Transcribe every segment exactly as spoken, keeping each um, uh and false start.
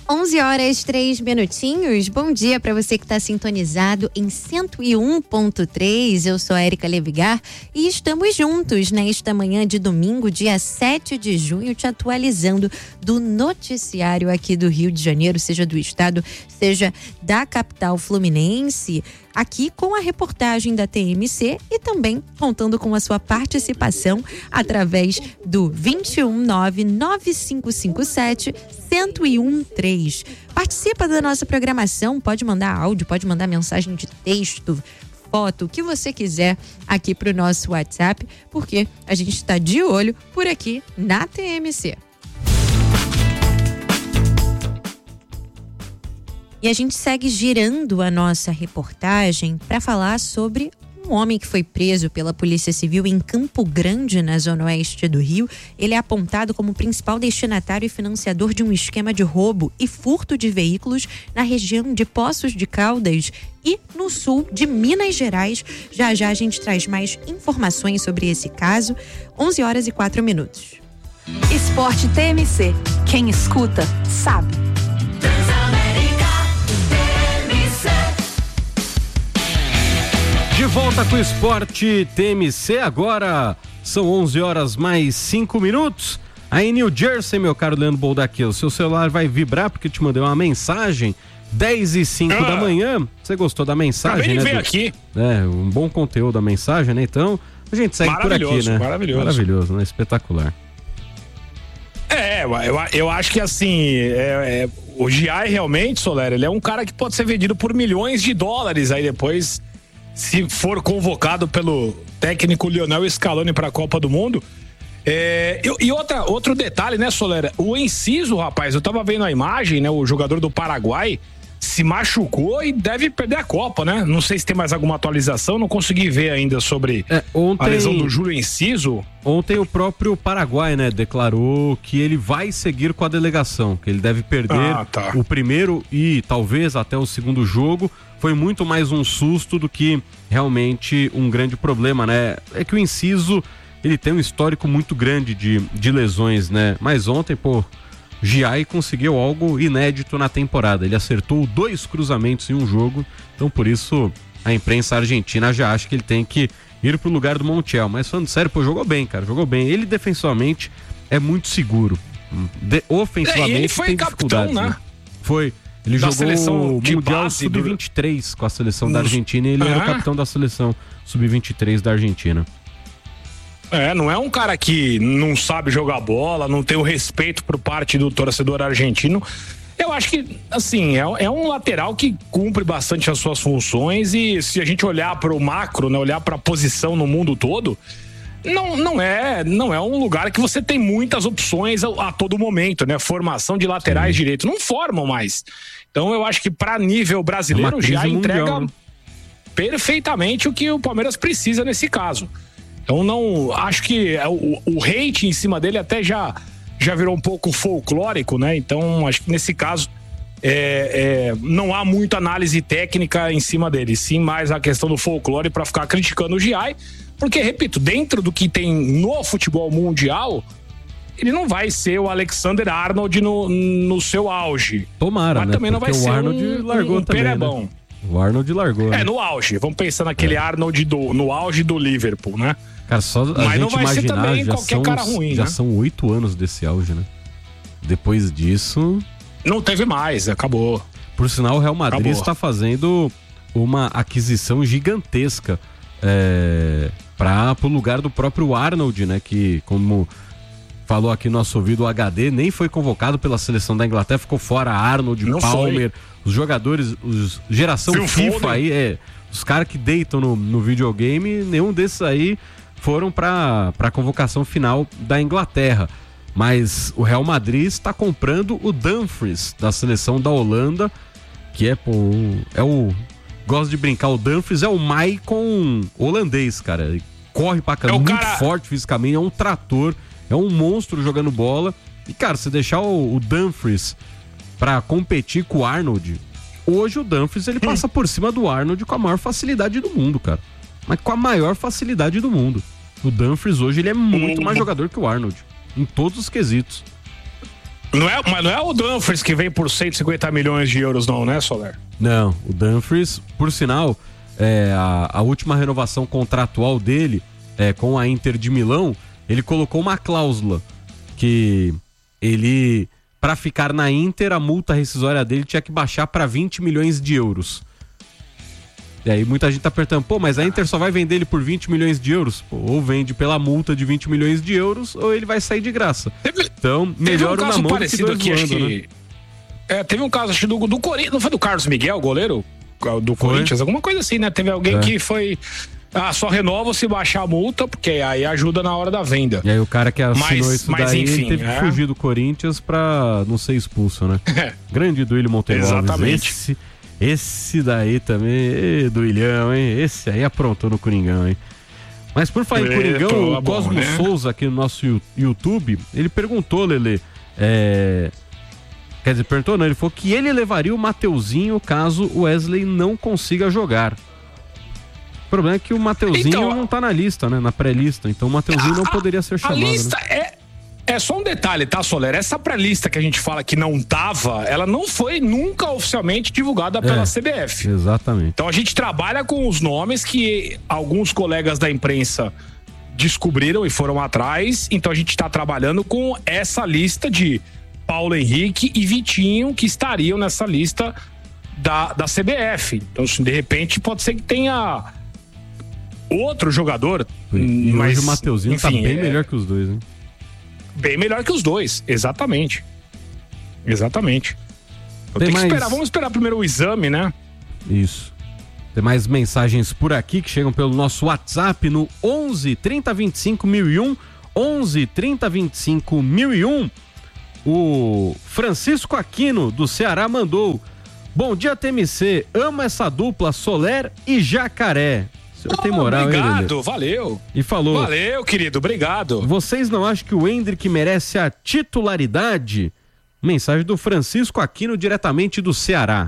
onze horas, três minutinhos. Bom dia para você que está sintonizado em cento e um ponto três. Eu sou a Érica Levigar e estamos juntos nesta manhã de domingo, dia sete de junho, te atualizando do noticiário aqui do Rio de Janeiro, seja do estado, seja da capital fluminense. Aqui com a reportagem da T M C e também contando com a sua participação através do vinte e um, nove nove cinco cinco sete, zero um três. Participa da nossa programação, pode mandar áudio, pode mandar mensagem de texto, foto, o que você quiser aqui para o nosso WhatsApp, porque a gente está de olho por aqui na T M C. E a gente segue girando a nossa reportagem para falar sobre um homem que foi preso pela Polícia Civil em Campo Grande, na zona oeste do Rio. Ele é apontado como principal destinatário e financiador de um esquema de roubo e furto de veículos na região de Poços de Caldas e no sul de Minas Gerais. Já já a gente traz mais informações sobre esse caso. onze horas e quatro minutos. Esporte T M C. Quem escuta, sabe. De volta com o Esporte T M C, agora são onze horas mais cinco minutos. Aí em New Jersey, meu caro Leandro Boldaquil, seu celular vai vibrar porque eu te mandei uma mensagem, dez e cinco ah. da manhã. Você gostou da mensagem, Acabei né? de ver aqui. É, um bom conteúdo da mensagem, né? Então, a gente segue por aqui, né? Maravilhoso. Maravilhoso, né? Espetacular. É, eu, eu acho que assim, é, é, o Giai realmente, Soler, ele é um cara que pode ser vendido por milhões de dólares aí depois, se for convocado pelo técnico Lionel Scaloni para a Copa do Mundo. É, e e outra, outro detalhe, né, Solera? O Enciso, rapaz, eu tava vendo a imagem, né? O jogador do Paraguai se machucou e deve perder a Copa, né? Não sei se tem mais alguma atualização, não consegui ver ainda sobre é, ontem, a lesão do Júlio Enciso. Ontem o próprio Paraguai, né, declarou que ele vai seguir com a delegação, que ele deve perder ah, tá. o primeiro e talvez até o segundo jogo. Foi muito mais um susto do que realmente um grande problema, né? É que o Enciso, ele tem um histórico muito grande de, de lesões, né? Mas ontem, pô, Giai conseguiu algo inédito na temporada. Ele acertou dois cruzamentos em um jogo, então por isso a imprensa argentina já acha que ele tem que ir pro lugar do Montiel. Mas falando sério, pô, jogou bem, cara, jogou bem. Ele defensivamente é muito seguro. De, ofensivamente é, ele foi tem capitão, dificuldades, né? né? Foi. Ele da jogou o Mundial sub vinte e três do... com a seleção da Argentina e ele ah. era o capitão da seleção sub vinte e três da Argentina. É, não é um cara que não sabe jogar bola, não tem o respeito por parte do torcedor argentino. Eu acho que, assim, é, é um lateral que cumpre bastante as suas funções e se a gente olhar para o macro, né, olhar para a posição no mundo todo, Não, não, é, não é um lugar que você tem muitas opções a, a todo momento, né? Formação de laterais direitos. Não formam mais. Então eu acho que para nível brasileiro já entrega mundial, né? perfeitamente o que o Palmeiras precisa nesse caso. Então não, acho que o, o hate em cima dele até já, já virou um pouco folclórico, né? Então acho que nesse caso é, é, não há muita análise técnica em cima dele. Sim, mais a questão do folclore para ficar criticando o Giai. Porque, repito, dentro do que tem no futebol mundial, ele não vai ser o Alexander Arnold no, no seu auge. Tomara, mas né? também não vai Porque ser o Arnold um, largou um também, perebão. Né? O Arnold largou. É, né? no auge. Vamos pensar naquele é. Arnold do, no auge do Liverpool, né? Cara, só a mas gente não vai imaginar, ser também já qualquer são, cara ruim, já né? são oito anos desse auge, né? Depois disso... Não teve mais, acabou. Por sinal, o Real Madrid acabou. está fazendo uma aquisição gigantesca é, para o lugar do próprio Arnold, né? Que, como falou aqui no nosso ouvido, o H D nem foi convocado pela seleção da Inglaterra, ficou fora. Arnold, não Palmer, foi. Os jogadores, os geração Phil FIFA Foden. Aí, é, os caras que deitam no, no videogame, nenhum desses aí foram para a convocação final da Inglaterra. Mas o Real Madrid está comprando o Dumfries da seleção da Holanda, que é, pô, é o... Gosto de brincar, o Dumfries é o Maicon holandês, cara. Ele corre pra caramba, é muito cara... forte fisicamente, é um trator, é um monstro jogando bola. E, cara, se deixar o, o Dumfries pra competir com o Arnold, hoje o Dumfries ele passa por cima do Arnold com a maior facilidade do mundo, cara. Mas com a maior facilidade do mundo. O Dumfries hoje ele é muito mais jogador que o Arnold. Em todos os quesitos. Não é, mas não é o Dumfries que vem por cento e cinquenta milhões de euros, não, né, Soler? Não, o Dumfries, por sinal, é, a, a última renovação contratual dele é, com a Inter de Milão, ele colocou uma cláusula que ele, para ficar na Inter, a multa rescisória dele tinha que baixar para vinte milhões de euros. E aí muita gente tá perguntando, pô, mas a Inter só vai vender ele por vinte milhões de euros? Pô, ou vende pela multa de vinte milhões de euros, ou ele vai sair de graça. Teve, então, melhor um na mão do que dois aqui, voando, acho que, né? É, teve um caso, acho, do, do Corinthians, não foi do Carlos Miguel, goleiro do foi? Corinthians? Alguma coisa assim, né? Teve alguém é. que foi... Ah, só renova se baixar a multa, porque aí ajuda na hora da venda. E aí o cara que assinou mas, isso mas, daí enfim, teve é. que fugir do Corinthians pra não ser expulso, né? Grande Duílio Monteiro. Exatamente. Esse... Esse daí também, Ê, Duilhão, hein? Esse aí aprontou no Coringão, hein? Mas por falar em Coringão, o Cosmo bom, né? Souza aqui no nosso YouTube, ele perguntou, Lelê, é... quer dizer, perguntou não, ele falou que ele levaria o Mateuzinho caso o Wesley não consiga jogar. O problema é que o Mateuzinho então, não tá na lista, né? Na pré-lista, então o Mateuzinho a, não poderia ser chamado. A lista né? é... É só um detalhe, tá, Soler? Essa pré-lista que a gente fala que não tava, ela não foi nunca oficialmente divulgada pela é, C B F. Exatamente. Então a gente trabalha com os nomes que alguns colegas da imprensa descobriram e foram atrás. Então a gente está trabalhando com essa lista de Paulo Henrique e Vitinho que estariam nessa lista da, da C B F. Então, de repente, pode ser que tenha outro jogador. E mas hoje o Mateuzinho enfim, tá bem é... melhor que os dois, hein? Bem melhor que os dois, exatamente. Exatamente. Eu tenho mais... que esperar, vamos esperar primeiro o exame, né? Isso. Tem mais mensagens por aqui que chegam pelo nosso WhatsApp no onze, trinta, vinte e cinco, mil e um. onze, trinta, vinte e cinco, mil e um. O Francisco Aquino, do Ceará, mandou: bom dia, T M C. Amo essa dupla Soler e Jacaré. O senhor oh, tem moral, obrigado, hein, valeu. E falou: valeu, querido, obrigado. Vocês não acham que o Endrick merece a titularidade? Mensagem do Francisco Aquino, diretamente do Ceará.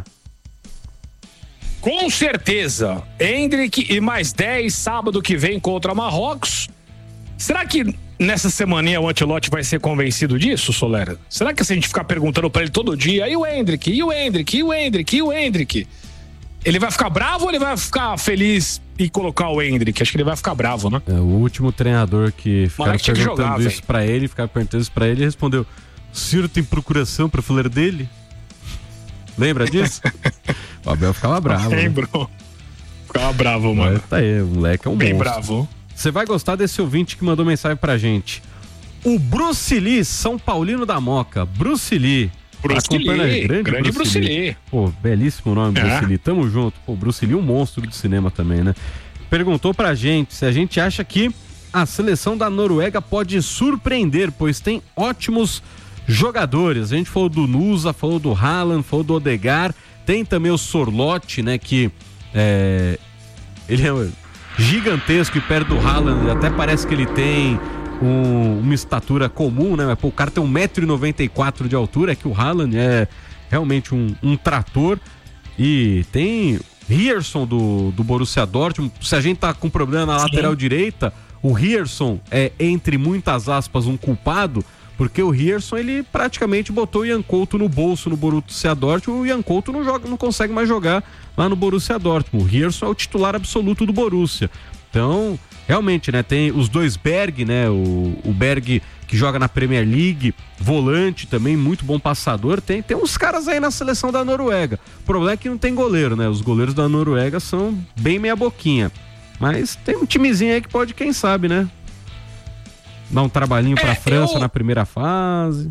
Com certeza. Endrick e mais dez sábado que vem contra Marrocos. Será que nessa semaninha o Ancelotti vai ser convencido disso, Solera? Será que se a gente ficar perguntando pra ele todo dia, e o Endrick, e o Endrick, e o Endrick, e o Endrick, ele vai ficar bravo ou ele vai ficar feliz e colocar o Endrick? Acho que ele vai ficar bravo, né? É, o último treinador que ficaram perguntando jogar, isso véio. pra ele, ficaram perguntando isso pra ele, ele respondeu: o Ciro tem procuração pra falar dele? Lembra disso? O Abel ficava bravo. Lembro. Né? Ficava bravo, mano. Mas tá aí, o moleque é um bem monstro. Bravo. Você vai gostar desse ouvinte que mandou mensagem pra gente. O Bruce Lee, São Paulino da Moca. Bruce Lee. Bruce Lee, grande, grande Bruce, Bruce Lee. Lee. Pô, belíssimo nome, é. Bruce Lee. Tamo junto. Pô, Bruce Lee, um monstro do cinema também, né? Perguntou pra gente se a gente acha que a seleção da Noruega pode surpreender, pois tem ótimos jogadores. A gente falou do Nusa, falou do Haaland, falou do Odegaard. Tem também o Sorloth, né? Que é... ele é gigantesco e perto do Haaland. Até parece que ele tem um, uma estatura comum, né? Mas, pô, o cara tem um metro e noventa e quatro de altura. É que o Haaland é realmente um, um trator. E tem Ryerson do, do Borussia Dortmund. Se a gente tá com problema na Sim. lateral direita, o Ryerson é, entre muitas aspas, um culpado. Porque o Ryerson, ele praticamente botou o Ian Couto no bolso no Borussia Dortmund. O Ian Couto não, joga, não consegue mais jogar lá no Borussia Dortmund. O Ryerson é o titular absoluto do Borussia. Então, realmente, né, tem os dois Berg, né, o, o Berg que joga na Premier League, volante também, muito bom passador. Tem, tem uns caras aí na seleção da Noruega. O problema é que não tem goleiro, né? Os goleiros da Noruega são bem meia boquinha. Mas tem um timezinho aí que pode, quem sabe, né? Dar um trabalhinho pra é, França eu... na primeira fase.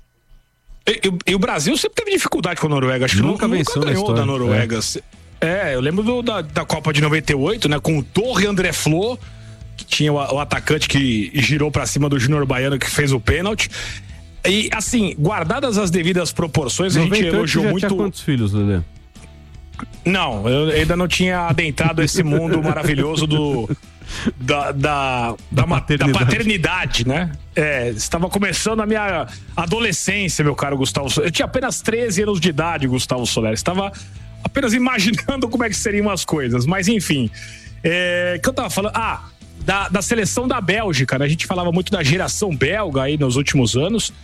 E, e, e o Brasil sempre teve dificuldade com a Noruega. Acho que nunca, nunca venceu nunca ganhou da Noruega. É, é eu lembro do, da, da Copa de noventa e oito, né? Com o Torre André Flo, que tinha o, o atacante que girou pra cima do Júnior Baiano, que fez o pênalti. E, assim, guardadas as devidas proporções, a gente elogiou já muito... Tinha quantos filhos, Lelê? Não, eu ainda não tinha adentrado esse mundo maravilhoso do... Da, da, da, da, paternidade. da paternidade, né? É, estava começando a minha adolescência, meu caro Gustavo Soler. Eu tinha apenas treze anos de idade, Gustavo Soler. Estava apenas imaginando como é que seriam as coisas. Mas, enfim. É, que eu tava falando? Ah, da, da seleção da Bélgica, né? A gente falava muito da geração belga aí nos últimos anos.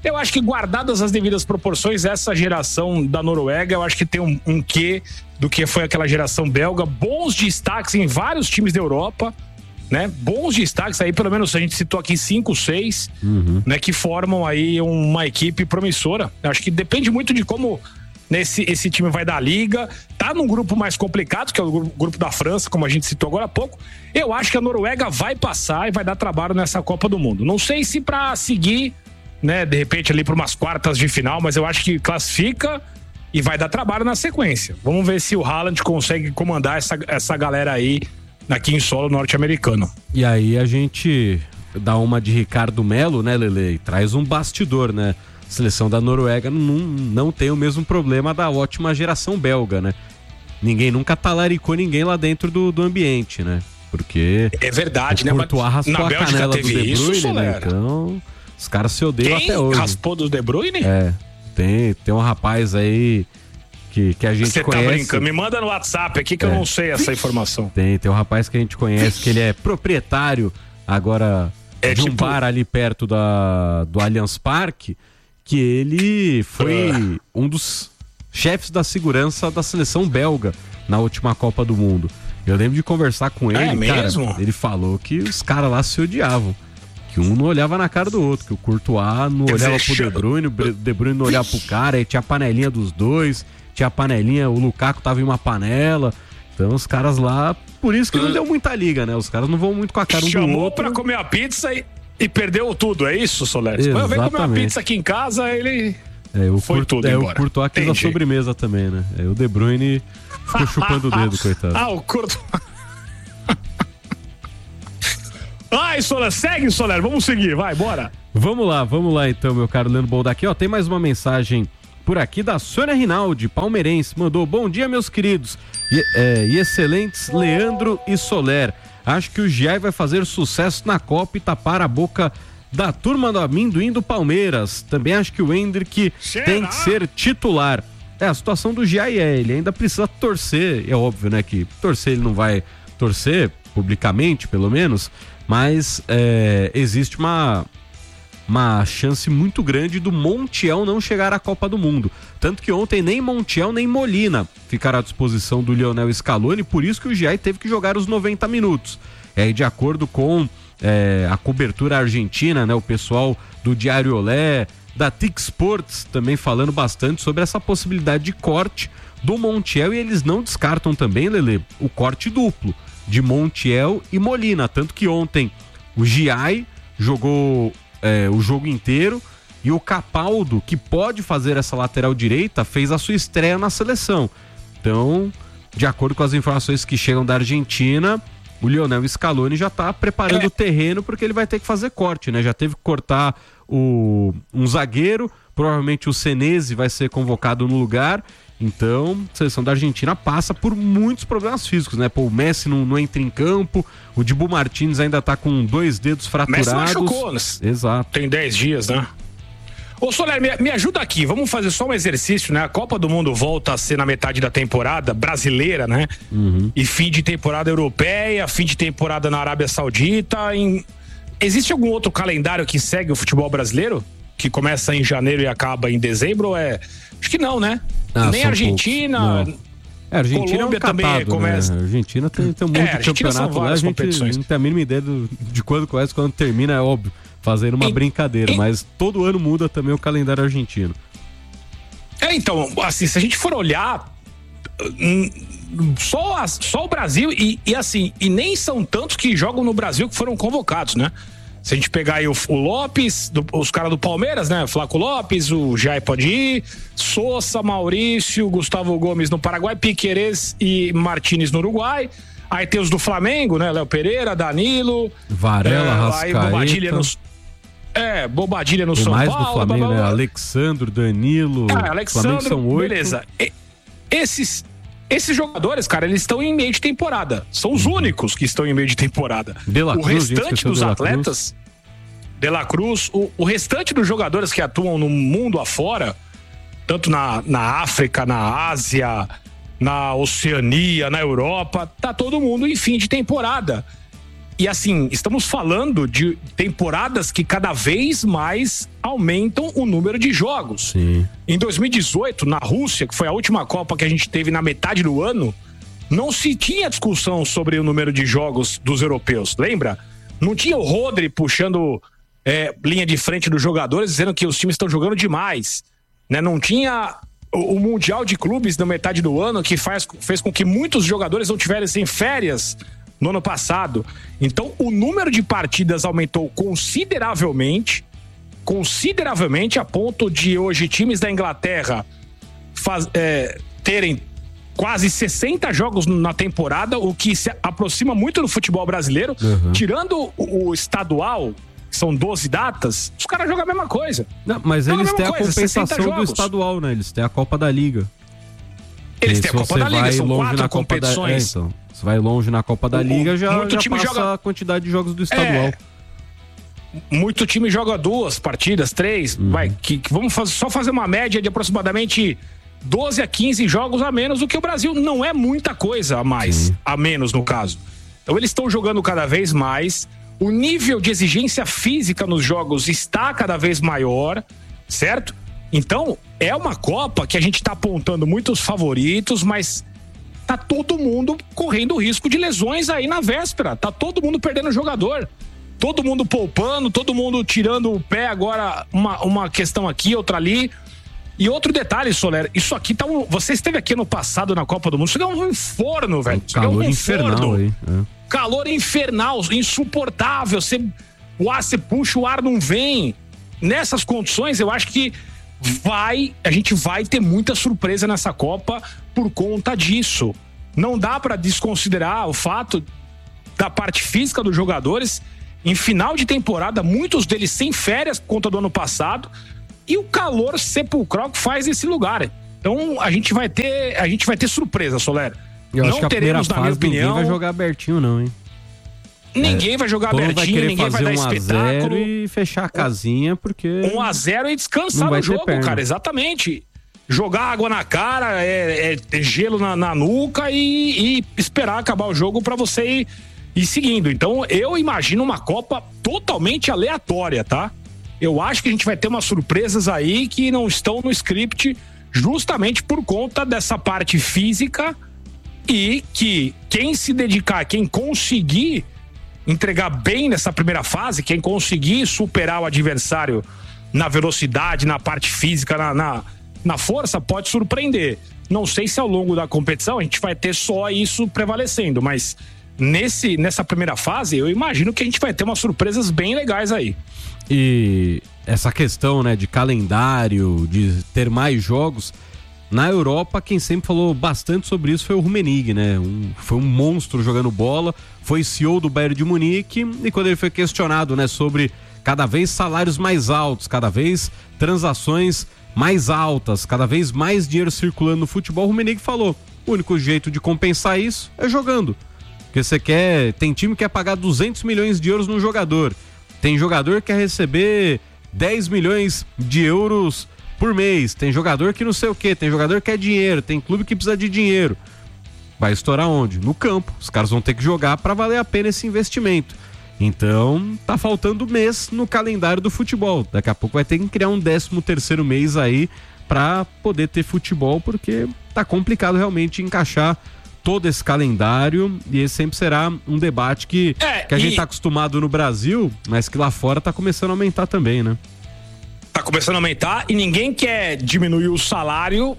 Eu acho que, guardadas as devidas proporções, essa geração da Noruega, eu acho que tem um, um quê do que foi aquela geração belga. Bons destaques em vários times da Europa, né? Bons destaques aí, pelo menos a gente citou aqui cinco, seis, uhum. né? Que formam aí uma equipe promissora. Eu acho que depende muito de como nesse, esse time vai dar liga. Tá num grupo mais complicado, que é o grupo da França, como a gente citou agora há pouco. Eu acho que a Noruega vai passar e vai dar trabalho nessa Copa do Mundo. Não sei se pra seguir, né, de repente ali para umas quartas de final, mas eu acho que classifica e vai dar trabalho na sequência. Vamos ver se o Haaland consegue comandar essa, essa galera aí aqui em solo norte-americano. E aí a gente dá uma de Ricardo Melo, né, Lele? E traz um bastidor, né? A seleção da Noruega não, não tem o mesmo problema da ótima geração belga, né? Ninguém nunca talaricou ninguém lá dentro do, do ambiente, né? Porque é verdade, o né? Courtois raspou na a Bélgica canela teve do De Bruyne, isso, né? Então os caras se odeiam Quem até hoje. Raspou do De Bruyne? É, tem, tem um rapaz aí que, que a gente Você conhece. Você tá brincando? Me manda no WhatsApp aqui que é. eu não sei essa informação. Tem, tem um rapaz que a gente conhece que ele é proprietário agora é de um tipo... bar ali perto da, do Allianz Parque, que ele foi uh. um dos chefes da segurança da seleção belga na última Copa do Mundo. Eu lembro de conversar com ele, é cara, mesmo? Ele falou que os caras lá se odiavam. Que um não olhava na cara do outro, que o Courtois não olhava pro De Bruyne, o De Bruyne não olhava pro cara, aí tinha a panelinha dos dois, tinha a panelinha, o Lukaku tava em uma panela. Então os caras lá, por isso que não deu muita liga, né? Os caras não vão muito com a cara um do outro. Chamou pra comer a pizza e, e perdeu tudo, é isso, Soler? Eu venho comer uma pizza aqui em casa, ele é, o foi Cur... tudo é, embora. O Courtois quis a sobremesa também, né? É, o De Bruyne ficou chupando o dedo, coitado. Ah, o Courtois... Vai, Soler, segue, Soler, vamos seguir, vai, bora. Vamos lá, vamos lá então, meu caro Leandro Boldaqui. Ó, tem mais uma mensagem por aqui da Sônia Rinaldi, palmeirense. Mandou: bom dia, meus queridos e, é, e excelentes Leandro e Soler. Acho que o Giai vai fazer sucesso na Copa e tapar a boca da turma do amendoim do Palmeiras. Também acho que o Endrick Será? tem que ser titular. É, a situação do Giai é, ele ainda precisa torcer. É óbvio, né, que torcer ele não vai torcer, publicamente, pelo menos. Mas é, existe uma, uma chance muito grande do Montiel não chegar à Copa do Mundo. Tanto que ontem nem Montiel nem Molina ficaram à disposição do Lionel Scaloni, por isso que o Giai teve que jogar os noventa minutos. É, de acordo com é, a cobertura argentina, né, o pessoal do Diário Olé, da T I C Sports também falando bastante sobre essa possibilidade de corte do Montiel, e eles não descartam também, Lelê, o corte duplo de Montiel e Molina, tanto que ontem o Giai jogou é, o jogo inteiro e o Capaldo, que pode fazer essa lateral direita, fez a sua estreia na seleção. Então, de acordo com as informações que chegam da Argentina, o Lionel Scaloni já está preparando é. o terreno porque ele vai ter que fazer corte, né? Já teve que cortar o, um zagueiro, provavelmente o Senesi vai ser convocado no lugar. Então, a seleção da Argentina passa por muitos problemas físicos, né? Pô, o Messi não, não entra em campo, o Dibu Martins ainda tá com dois dedos fraturados. Messi machucou, né? Exato. Tem dez dias, né? Ô, Soler, me, me ajuda aqui, vamos fazer só um exercício, né? A Copa do Mundo volta a ser na metade da temporada brasileira, né? Uhum. E fim de temporada europeia, fim de temporada na Arábia Saudita. Em... Existe algum outro calendário que segue o futebol brasileiro? Que começa em janeiro e acaba em dezembro? Ou é... Acho que não, né? Ah, Nem a Argentina. É, a Argentina Colômbia é um catado, também começa. Né? A Argentina tem, tem um monte é, de campeonato lá. A gente não tem a mínima ideia do, de quando começa, quando termina, é óbvio. Fazendo uma e, brincadeira, e... mas todo ano muda também o calendário argentino. É, então, assim, se a gente for olhar, só, a, só o Brasil, e, e assim, e nem são tantos que jogam no Brasil que foram convocados, né? Se a gente pegar aí o, o Lopes, do, os caras do Palmeiras, né? Flaco Lopes, o Jair pode ir, Sousa, Maurício, Gustavo Gomes no Paraguai, Piquerez e Martínez no Uruguai. Aí tem os do Flamengo, né? Léo Pereira, Danilo, Varela, é, Rascaeta. Aí Bobadilha no, é, Bobadilha no São mais Paulo. Do Flamengo, blá, blá, blá. Né? Alexandro, Danilo. Ah, Alexandro, são oito. Beleza. E, esses Esses jogadores, cara, eles estão em meio de temporada. São os únicos que estão em meio de temporada. De La o Cruz, restante dos De La atletas, De La Cruz, o, o restante dos jogadores que atuam no mundo afora, tanto na, na África, na Ásia, na Oceania, na Europa, tá todo mundo em fim de temporada. e assim, estamos falando de temporadas que cada vez mais aumentam o número de jogos. Sim. Em dois mil e dezoito, na Rússia, que foi a última Copa que a gente teve na metade do ano, não se tinha discussão sobre o número de jogos dos europeus, lembra? Não tinha o Rodri puxando é, linha de frente dos jogadores, dizendo que os times estão jogando demais, né? Não tinha o, o Mundial de Clubes na metade do ano, que faz, fez com que muitos jogadores não tivessem férias no ano passado. Então, o número de partidas aumentou consideravelmente, consideravelmente, a ponto de hoje times da Inglaterra faz, é, terem quase sessenta jogos na temporada, o que se aproxima muito do futebol brasileiro. Uhum. Tirando o, o estadual, que são doze datas, os caras jogam a mesma coisa. Não, mas eles a têm a coisa, compensação do estadual, né? Eles têm a Copa da Liga. Eles têm a Copa da Liga, são quatro competições. Da... É, então, você vai longe na Copa da Liga, já, muito já time passa joga... a quantidade de jogos do estadual. É... Muito time joga duas partidas, três, uhum. vai, que, que vamos fazer, só fazer uma média de aproximadamente doze a quinze jogos a menos do que o Brasil. Não é muita coisa a mais, Sim. a menos no caso. Então eles estão jogando cada vez mais, o nível de exigência física nos jogos está cada vez maior, certo? Então é uma Copa que a gente está apontando muitos favoritos, mas tá todo mundo correndo risco de lesões aí na véspera, tá todo mundo perdendo jogador. Todo mundo poupando, todo mundo tirando o pé agora, uma, uma questão aqui, outra ali. E outro detalhe, Soler, isso aqui tá um... Você esteve aqui no passado na Copa do Mundo, isso aqui é um inferno, velho. Um calor um infernal aí. É. Calor infernal, insuportável. Você, o ar, você puxa, o ar não vem. Nessas condições, eu acho que vai, a gente vai ter muita surpresa nessa Copa por conta disso. Não dá para desconsiderar o fato da parte física dos jogadores. Em final de temporada, muitos deles sem férias por conta do ano passado, e o calor sepulcral que faz esse lugar. Então a gente vai ter, a gente vai ter surpresa, Soler. Eu não acho que a teremos, na minha opinião, ninguém vai jogar abertinho não, hein? Ninguém é, vai jogar abertinho, vai ninguém vai dar espetáculo e fechar a casinha, porque um a zero e descansar no jogo, cara, exatamente. Jogar água na cara, é, é gelo na, na nuca e, e esperar acabar o jogo para você ir E seguindo, então eu imagino uma Copa totalmente aleatória, tá? Eu acho que a gente vai ter umas surpresas aí que não estão no script, justamente por conta dessa parte física, e que quem se dedicar, quem conseguir entregar bem nessa primeira fase, quem conseguir superar o adversário na velocidade, na parte física, na, na, na força, pode surpreender. Não sei se ao longo da competição a gente vai ter só isso prevalecendo, mas Nesse, nessa primeira fase, eu imagino que a gente vai ter umas surpresas bem legais aí. E essa questão, né, de calendário, de ter mais jogos, na Europa, quem sempre falou bastante sobre isso foi o Rummenigge, né? Um, foi um monstro jogando bola, foi C E O do Bayern de Munique, e quando ele foi questionado, né, sobre cada vez salários mais altos, cada vez transações mais altas, cada vez mais dinheiro circulando no futebol, o Rummenigge falou: o único jeito de compensar isso é jogando. Porque você quer, tem time que quer pagar duzentos milhões de euros num jogador, tem jogador que quer receber dez milhões de euros por mês, tem jogador que não sei o que, tem jogador que quer dinheiro, tem clube que precisa de dinheiro. Vai estourar onde? No campo. Os caras vão ter que jogar para valer a pena esse investimento. Então tá faltando mês no calendário do futebol. Daqui a pouco vai ter que criar um décimo terceiro mês aí para poder ter futebol, porque tá complicado realmente encaixar todo esse calendário, e esse sempre será um debate que, é, que a e... gente tá acostumado no Brasil, mas que lá fora tá começando a aumentar também, né? Tá começando a aumentar e ninguém quer diminuir o salário.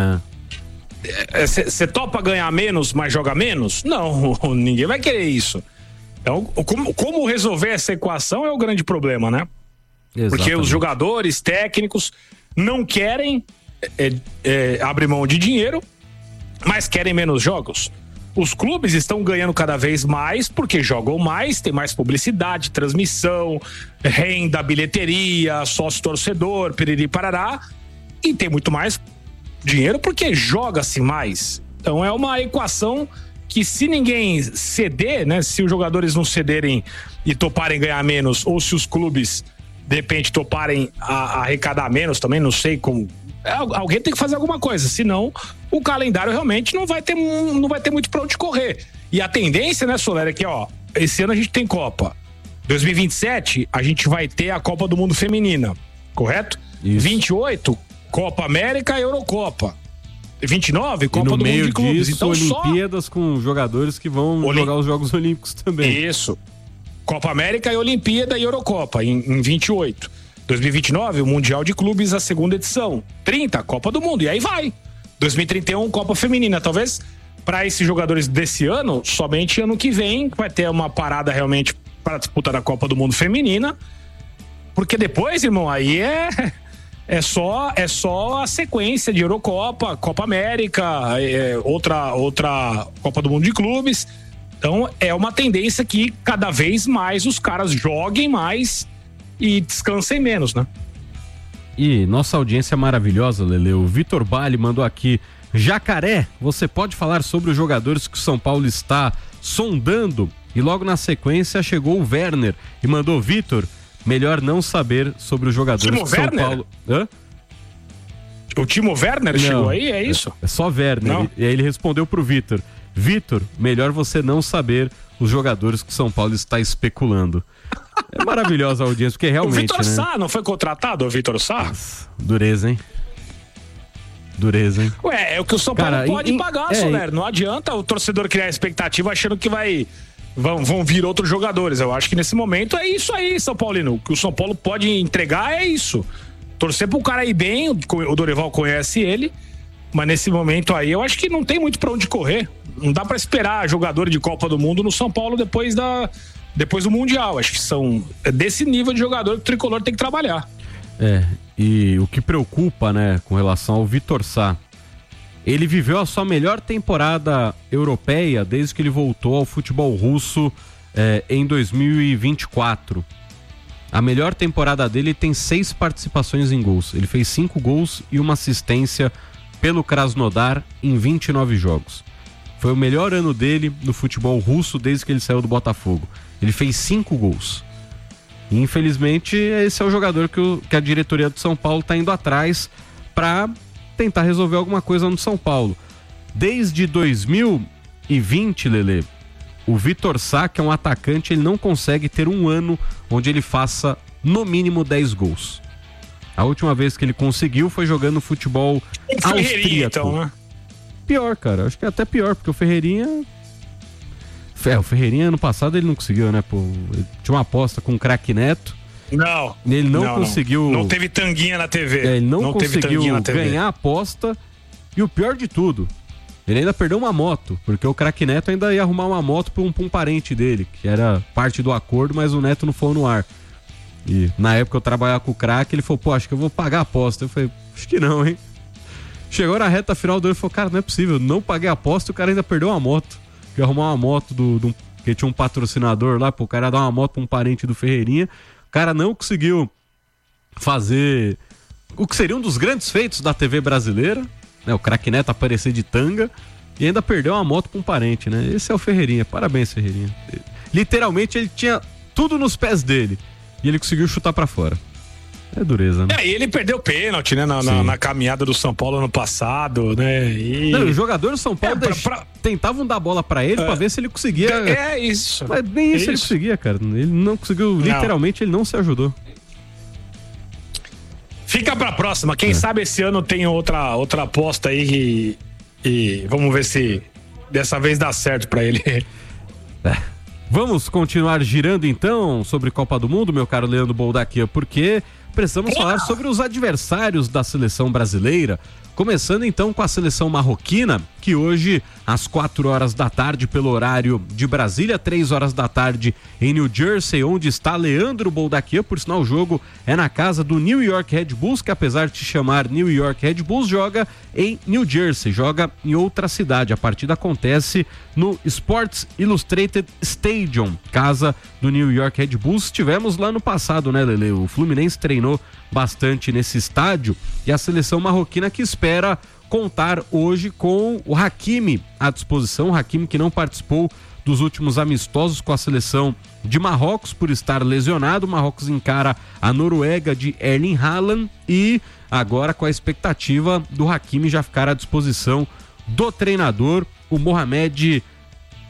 Você topa ganhar menos, mas joga menos? Não, ninguém vai querer isso. Então, como, como resolver essa equação é o grande problema, né? Exatamente. Porque os jogadores, técnicos, não querem é, é, abrir mão de dinheiro, mas querem menos jogos. Os clubes estão ganhando cada vez mais porque jogam mais, tem mais publicidade, transmissão, renda, bilheteria, sócio-torcedor, piriri parará, e tem muito mais dinheiro porque joga-se mais. Então é uma equação que, se ninguém ceder, né, se os jogadores não cederem e toparem ganhar menos, ou se os clubes de repente toparem a, a arrecadar menos também, não sei como. Alguém tem que fazer alguma coisa, senão o calendário realmente não vai ter, não vai ter muito pra onde correr. E a tendência, né, Soler, é que, ó, esse ano a gente tem Copa. dois mil e vinte e sete, a gente vai ter a Copa do Mundo Feminina, correto? Isso. vinte e oito, Copa América e Eurocopa. vinte e nove, Copa do Mundo de Clubes. Disso, então, Olimpíadas só... com jogadores que vão Olim... jogar os Jogos Olímpicos também. Isso. Copa América e Olimpíada e Eurocopa em, em vinte e oito. dois mil e vinte e nove, o Mundial de Clubes, a segunda edição. trinta, Copa do Mundo. E aí vai. dois mil e trinta e um, Copa Feminina. Talvez para esses jogadores desse ano, somente ano que vem vai ter uma parada realmente para disputar a Copa do Mundo Feminina. Porque depois, irmão, aí é... É só, é só a sequência de Eurocopa, Copa América, é, outra, outra Copa do Mundo de Clubes. Então é uma tendência que cada vez mais os caras joguem mais e descansem menos, né? E nossa audiência é maravilhosa, Lele. O Vitor Bali mandou aqui: Jacaré, você pode falar sobre os jogadores que o São Paulo está sondando? E logo na sequência chegou o Werner e mandou: Vitor, melhor não saber sobre os jogadores Timo que São Werner? Paulo... Hã? O Timo Werner não, chegou aí, é isso? É, é só Werner. Não. E aí ele respondeu pro Vitor: Vitor, melhor você não saber os jogadores que São Paulo está especulando. É maravilhosa a audiência, porque realmente... O Vitor né? Sá não foi contratado, o Vitor Sá? Nossa, dureza, hein? Dureza, hein? Ué, é o que o São Paulo Cara, pode em, pagar, é, Soler. Não adianta o torcedor criar expectativa achando que vai... Vão, vão vir outros jogadores. Eu acho que nesse momento é isso aí, São Paulino. O que o São Paulo pode entregar é isso. Torcer pro cara ir bem, o Dorival conhece ele, mas nesse momento aí eu acho que não tem muito pra onde correr. Não dá pra esperar jogador de Copa do Mundo no São Paulo depois, da, depois do Mundial. Acho que são é desse nível de jogador que o Tricolor tem que trabalhar. É, e o que preocupa, né, com relação ao Vitor Sá, ele viveu a sua melhor temporada europeia desde que ele voltou ao futebol russo é, em dois mil e vinte e quatro. A melhor temporada dele tem seis participações em gols. Ele fez cinco gols e uma assistência pelo Krasnodar em vinte e nove jogos. Foi o melhor ano dele no futebol russo desde que ele saiu do Botafogo. Ele fez cinco gols. E, infelizmente, esse é o jogador que, o, que a diretoria do São Paulo está indo atrás para tentar resolver alguma coisa no São Paulo. Desde dois mil e vinte, Lelê, o Vitor Sá, que é um atacante, ele não consegue ter um ano onde ele faça no mínimo dez gols. A última vez que ele conseguiu foi jogando futebol austríaco. Então, né? Pior, cara. Acho que é até pior, porque o Ferreirinha... É, o Ferreirinha ano passado ele não conseguiu, né? Pô, ele tinha uma aposta com o craque Neto. Não. Ele não, não conseguiu... Não. não teve tanguinha na T V. É, ele não, não conseguiu ganhar a aposta. E o pior de tudo, ele ainda perdeu uma moto, porque o craque Neto ainda ia arrumar uma moto pra um, pra um parente dele, que era parte do acordo, mas o Neto não foi no ar. E na época eu trabalhava com o craque, ele falou: pô, acho que eu vou pagar a aposta. Eu falei: acho que não, hein? Chegou na reta final do ano e falou: cara, não é possível, não paguei a aposta e o cara ainda perdeu uma moto. Que ia arrumar uma moto do, do que tinha um patrocinador lá, pô, o cara ia dar uma moto pra um parente do Ferreirinha. O cara não conseguiu fazer o que seria um dos grandes feitos da T V brasileira, né? O craque Neto aparecer de tanga e ainda perdeu uma moto pra um parente, né? Esse é o Ferreirinha, parabéns, Ferreirinha. Literalmente ele tinha tudo nos pés dele e ele conseguiu chutar pra fora. É dureza, né? É, e ele perdeu o pênalti, né? Na, na, na caminhada do São Paulo ano passado, né? E... Não, os jogadores do São Paulo é, pra, pra... tentavam dar bola pra ele é. pra ver se ele conseguia. É isso. Mas nem isso, isso ele conseguia, cara. Ele não conseguiu, não. Literalmente ele não se ajudou. Fica pra próxima. Quem é. sabe esse ano tem outra, outra aposta aí e, e vamos ver se dessa vez dá certo pra ele. É. Vamos continuar girando então sobre Copa do Mundo, meu caro Leandro Boldaquia, porque precisamos falar sobre os adversários da seleção brasileira, começando então com a seleção marroquina, que hoje às quatro horas da tarde pelo horário de Brasília, três horas da tarde em New Jersey, onde está Leandro Boldaquia. Por sinal, o jogo é na casa do New York Red Bulls, que apesar de se chamar New York Red Bulls, joga em New Jersey, joga em outra cidade. A partida acontece no Sports Illustrated Stadium, casa do New York Red Bulls. Tivemos lá no passado, né, Lele? O Fluminense treinou bastante nesse estádio e a seleção marroquina que espera contar hoje com o Hakimi à disposição. O Hakimi que não participou dos últimos amistosos com a seleção de Marrocos por estar lesionado. O Marrocos encara a Noruega de Erling Haaland e agora com a expectativa do Hakimi já ficar à disposição do treinador, o Mohamed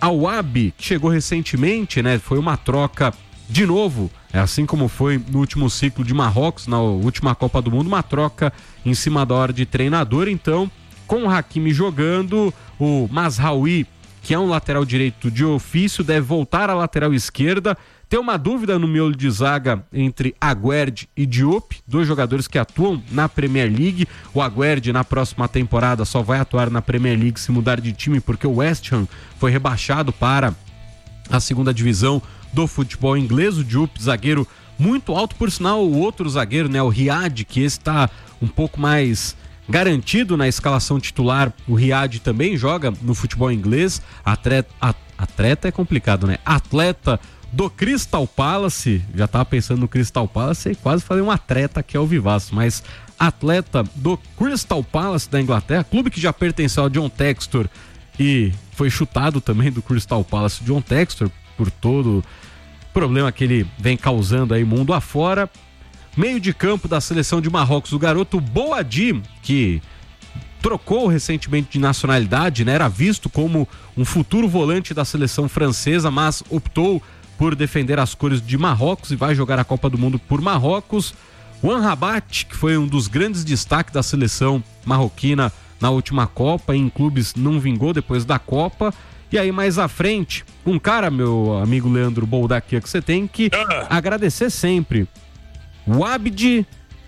Aouabi, que chegou recentemente, né? Foi uma troca de novo, é assim como foi no último ciclo de Marrocos, na última Copa do Mundo, uma troca em cima da hora de treinador. Então, com o Hakimi jogando, o Mazraoui, que é um lateral direito de ofício, deve voltar à lateral esquerda. Tem uma dúvida no miolo de zaga entre Aguerd e Diop, dois jogadores que atuam na Premier League. O Aguerd, na próxima temporada, só vai atuar na Premier League se mudar de time, porque o West Ham foi rebaixado para a segunda divisão do futebol inglês. O Diop, zagueiro muito alto, por sinal, o outro zagueiro, né, o Riad, que está um pouco mais garantido na escalação titular. O Riad também joga no futebol inglês. Atleta, atleta é complicado, né? Atleta do Crystal Palace, já tava pensando no Crystal Palace e quase falei um atleta que é o Vivaço, mas atleta do Crystal Palace da Inglaterra, clube que já pertenceu ao John Textor e foi chutado também do Crystal Palace. John Textor, por todo problema que ele vem causando aí mundo afora. Meio de campo da seleção de Marrocos, o garoto Boadi, que trocou recentemente de nacionalidade, né? Era visto como um futuro volante da seleção francesa, mas optou por defender as cores de Marrocos e vai jogar a Copa do Mundo por Marrocos. O Amrabat, que foi um dos grandes destaques da seleção marroquina na última Copa, em clubes não vingou depois da Copa. E aí mais à frente, um cara, meu amigo Leandro Boldaquia, que você tem que agradecer sempre. O Abdi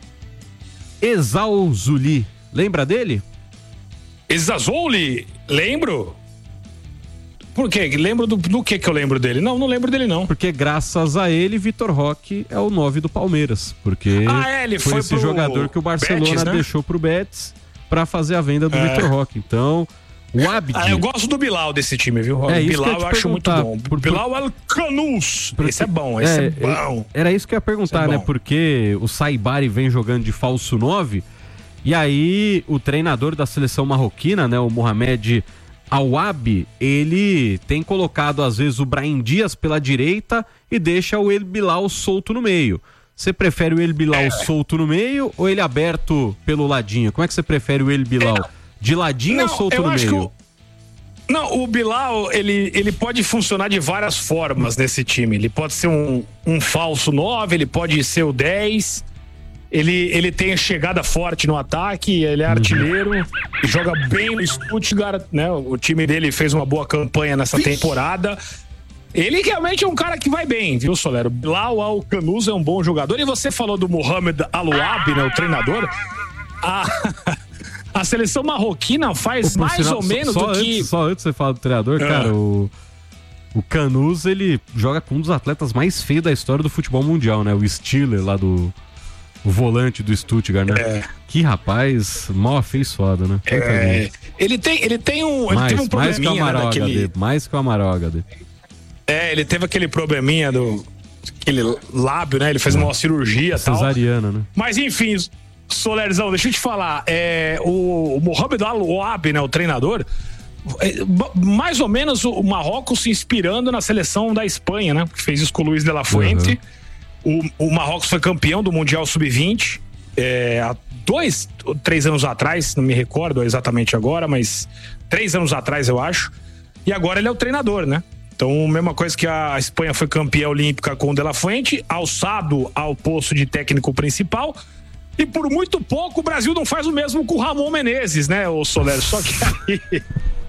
Ezaouli, lembra dele? Ezaouli? Lembro. Por quê? Lembro do, do que que eu lembro dele? Não, não lembro dele não. Porque graças a ele, Vitor Roque é o nove do Palmeiras. Porque ah, é, ele foi, foi esse pro jogador que o Barcelona Betis, né? deixou pro Betis para fazer a venda do é. Vitor Roque. Então, o Abdi... Ah, eu gosto do Bilal desse time, viu? É, o Bilal eu, eu acho muito bom. Por, por... Bilal Al-Kanous. Esse é bom, esse é, é bom. Era isso que eu ia perguntar, é né? Porque o Saibari vem jogando de falso nove e aí o treinador da seleção marroquina, né, o Mohamed Aouabi, ele tem colocado às vezes o Brahim Dias pela direita e deixa o El Bilal solto no meio. Você prefere o El Bilal é. solto no meio ou ele aberto pelo ladinho? Como é que você prefere o El Bilal? É. De ladinho Não, ou solto no meio? O... Não, o Bilal, ele, ele pode funcionar de várias formas nesse time. Ele pode ser um, um falso nove, ele pode ser o dez. Ele, ele tem a chegada forte no ataque, ele é artilheiro, uhum. joga bem no Stuttgart, né? O time dele fez uma boa campanha nessa temporada. Ele realmente é um cara que vai bem, viu, Solero? Bilal Al-Kanous é um bom jogador. E você falou do Mohamed Aouabi, né, o treinador. A, a seleção marroquina faz Pô, mais sinal, ou menos só, do só que... Antes, só antes de você falar do treinador, é. cara, o... O Kanous, ele joga com um dos atletas mais feios da história do futebol mundial, né? O Stiller, lá do... O volante do Stuttgart, né? É. Que rapaz mal afeiçoado, né? É. Ele tem, ele tem um, mais, ele teve um probleminha, mais que o Amaral, né, daquele... H D, mais que o Amaral, H D. É, ele teve aquele probleminha do... Aquele lábio, né? Ele fez é. uma cirurgia e tal. Cesariana, né? Mas enfim, Solerzão, deixa eu te falar. É, o, o Mohamed Aouabi, né? O treinador... É, mais ou menos o Marrocos se inspirando na seleção da Espanha, né? Que fez isso com o Luis de la Fuente. Uhum. O, o Marrocos foi campeão do Mundial sub vinte é, há dois, três anos atrás, não me recordo exatamente agora, mas três anos atrás eu acho. E agora ele é o treinador, né? Então, mesma coisa que a Espanha foi campeã olímpica com o De La Fuente, alçado ao posto de técnico principal. E por muito pouco o Brasil não faz o mesmo com o Ramon Menezes, né, o Soler? Só que aí...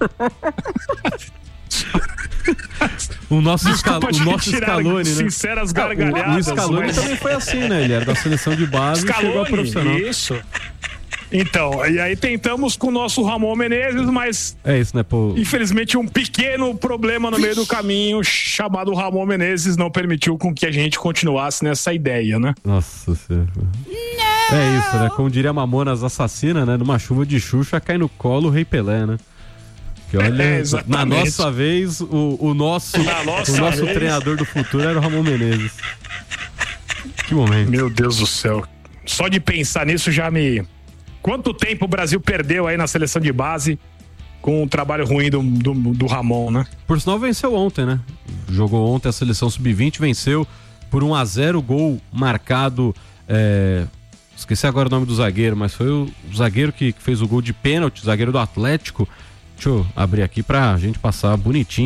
O nosso, escal... o nosso Scaloni, né? Sinceras gargalhadas. O, o Scaloni mas... também foi assim, né? Ele era da seleção de base Scaloni, e chegou a profissional. Isso. Então, e aí tentamos com o nosso Ramon Menezes, mas... É isso, né, pô? Infelizmente, um pequeno problema no meio do caminho, chamado Ramon Menezes, não permitiu com que a gente continuasse nessa ideia, né? Nossa Senhora. É isso, né? Como diria Mamonas Assassina, né? Numa chuva de Xuxa, cai no colo o Rei Pelé, né? Que olha, é, na nossa vez, o, o nosso, nossa o nosso vez. treinador do futuro era o Ramon Menezes. Que momento. Meu Deus do céu. Só de pensar nisso já me... Quanto tempo o Brasil perdeu aí na seleção de base com o trabalho ruim do, do, do Ramon, né? Por sinal, venceu ontem, né? Jogou ontem a seleção sub vinte, venceu por um a zero, gol marcado... É... Esqueci agora o nome do zagueiro, mas foi o zagueiro que fez o gol de pênalti, zagueiro do Atlético. Deixa eu abrir aqui pra gente passar bonitinho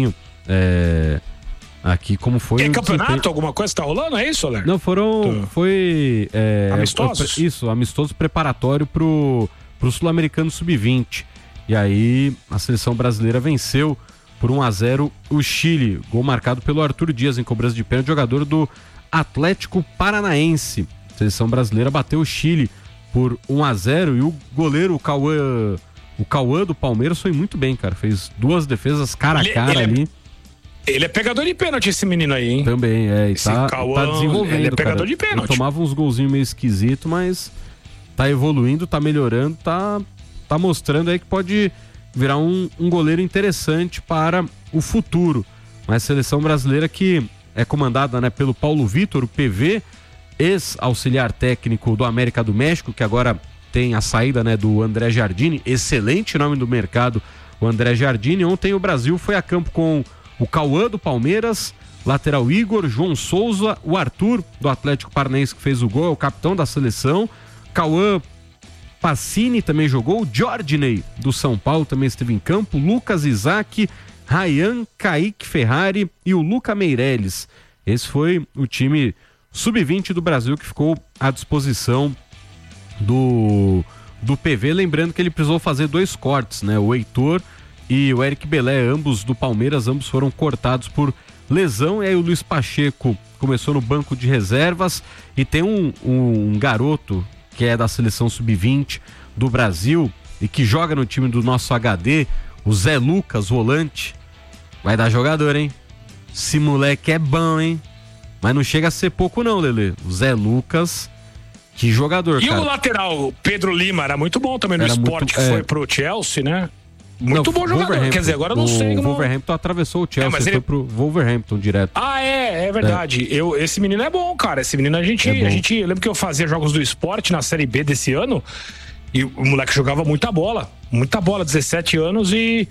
é, aqui como foi... É um campeonato? desempenho... Alguma coisa tá rolando? É isso, Léo? Não, foram... Foi... É, amistosos? Isso, amistoso preparatório pro, pro Sul-Americano sub vinte. E aí a seleção brasileira venceu por um a zero o Chile. Gol marcado pelo Arthur Dias em cobrança de pênalti, jogador do Atlético Paranaense. A seleção brasileira bateu o Chile por um a zero e o goleiro, o Cauã, o Cauã do Palmeiras foi muito bem, cara. Fez duas defesas cara a cara ele, ele ali. É, ele é pegador de pênalti, esse menino aí, hein? Também, é. E tá, Cauã, tá desenvolvendo, ele é pegador cara. de pênalti. Ele tomava uns golzinhos meio esquisito, mas tá evoluindo, tá melhorando, tá, tá mostrando aí que pode virar um, um goleiro interessante para o futuro. Mas a seleção brasileira que é comandada, né, pelo Paulo Vitor, o P V, ex-auxiliar técnico do América do México, que agora tem a saída, né, do André Jardine, excelente nome do mercado, o André Jardine. Ontem o Brasil foi a campo com o Cauã do Palmeiras, lateral Igor, João Souza, o Arthur do Atlético Paranaense que fez o gol, é o capitão da seleção, Cauã Pacini também jogou, o Jordinei do São Paulo também esteve em campo, Lucas Isaac, Ryan, Kaique Ferrari e o Luca Meireles. Esse foi o time sub vinte do Brasil que ficou à disposição do, do P V, lembrando que ele precisou fazer dois cortes, né? O Heitor e o Eric Belé, ambos do Palmeiras, ambos foram cortados por lesão, e aí o Luiz Pacheco começou no banco de reservas, e tem um, um, um garoto que é da seleção sub vinte do Brasil e que joga no time do nosso H D, o Zé Lucas, volante. Vai dar jogador, hein? Esse moleque é bom, hein? Mas não chega a ser pouco não, Lelê. O Zé Lucas, que jogador, e cara. E o lateral, Pedro Lima, era muito bom também no era esporte, muito, que é... foi pro Chelsea, né? Muito não, bom jogador, quer dizer, agora eu não o sei como... O Wolverhampton atravessou o Chelsea, é, mas ele foi pro Wolverhampton direto. Ah, é, é verdade. É. Eu, esse menino é bom, cara. Esse menino a gente, é a gente... Eu lembro que eu fazia jogos do esporte na Série B desse ano, e o moleque jogava muita bola. Muita bola, dezessete anos, e